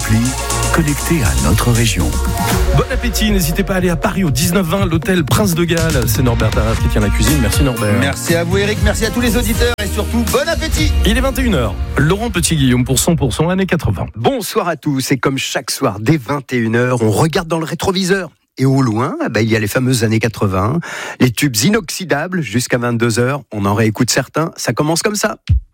conflit, connecté à notre région. Bon appétit, n'hésitez pas à aller à Paris au 19-20, l'hôtel Prince de Galles. C'est Norbert Tarras qui tient la cuisine. Merci Norbert. Merci à vous Eric, merci à tous les auditeurs et surtout bon appétit. Il est 21h. Laurent Petit-Guillaume pour 100% années 80. Bonsoir à tous, et comme chaque soir dès 21h, on regarde dans le rétroviseur. Et au loin, il y a les fameuses années 80, les tubes inoxydables jusqu'à 22h. On en réécoute certains, ça commence comme ça.